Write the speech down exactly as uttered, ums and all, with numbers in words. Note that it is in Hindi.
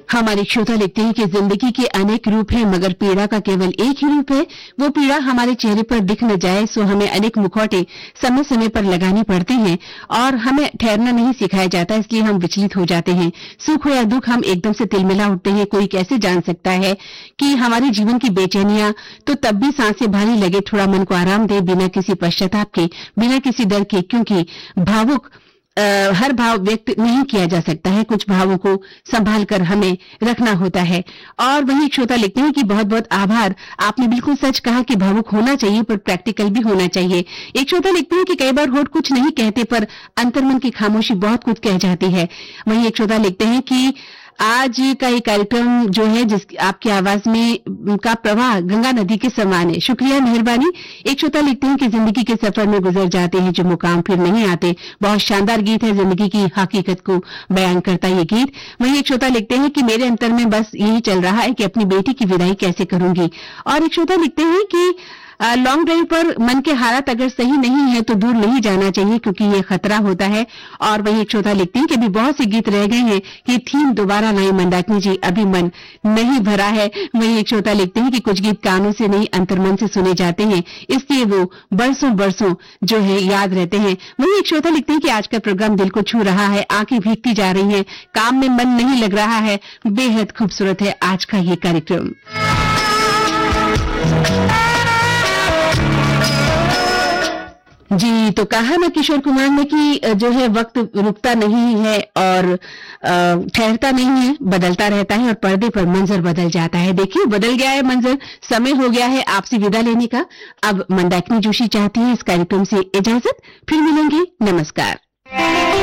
हमारे श्रोता लिखते हैं कि जिंदगी के अनेक रूप हैं मगर पीड़ा का केवल एक ही रूप है। वो पीड़ा हमारे चेहरे पर दिख न जाए सो हमें अनेक मुखौटे समय समय पर लगाने पड़ते हैं और हमें ठहरना नहीं सिखाया जाता, इसलिए हम विचलित हो जाते हैं। सुख हो या दुख हम एकदम से तिलमिला उठते हैं। कोई कैसे जान सकता है कि हमारे जीवन की बेचैनियां तो तब भी सांसें भारी लगे, थोड़ा मन को आराम दे, बिना किसी पश्चाताप के, बिना किसी डर के, क्योंकि भावुक आ, हर भाव व्यक्त नहीं किया जा सकता है। कुछ भावों को संभाल कर हमें रखना होता है। और वहीं श्रोता लिखते हैं कि बहुत बहुत आभार, आपने बिल्कुल सच कहा कि भावुक होना चाहिए पर प्रैक्टिकल भी होना चाहिए। एक श्रोता लिखते हैं कि कई बार होठ कुछ नहीं कहते पर अंतर्मन की खामोशी बहुत कुछ कह जाती है। वहीं एक श्रोता लिखते हैं कि आज का ये कार्यक्रम जो है जिस आपकी आवाज में का प्रवाह गंगा नदी के समान है, शुक्रिया, मेहरबानी। एक श्रोता लिखते हैं कि जिंदगी के सफर में गुजर जाते हैं जो मुकाम फिर नहीं आते। बहुत शानदार गीत है, जिंदगी की हकीकत को बयान करता ये गीत। वहीं एक श्रोता लिखते हैं कि मेरे अंतर में बस यही चल रहा है कि अपनी बेटी की विदाई कैसे करूंगी। और एक श्रोता लिखते हैं कि लॉन्ग ड्राइव पर मन के हालात अगर सही नहीं है तो दूर नहीं जाना चाहिए क्योंकि ये खतरा होता है। और वहीं एक श्रोता लिखते हैं कि अभी बहुत से गीत रह गए हैं कि थीम दोबारा लाए मंदाकिनी जी, अभी मन नहीं भरा है। वहीं एक श्रोता लिखते हैं कि कुछ गीत कानों से नहीं अंतर्मन से सुने जाते हैं, इसलिए वो बरसों बरसों जो है याद रहते हैं। वहीं एक श्रोता लिखते हैं कि आज का प्रोग्राम दिल को छू रहा है, आंखें भीगती जा रही हैं, काम में मन नहीं लग रहा है, बेहद खूबसूरत है आज का ये कार्यक्रम। जी, तो कहा ना किशोर कुमार ने कि जो है वक्त रुकता नहीं है और ठहरता नहीं है, बदलता रहता है और पर्दे पर मंजर बदल जाता है। देखिए बदल गया है मंजर, समय हो गया है आपसे विदा लेने का। अब मंदाकिनी जोशी चाहती है इस कार्यक्रम से इजाजत, फिर मिलेंगे, नमस्कार।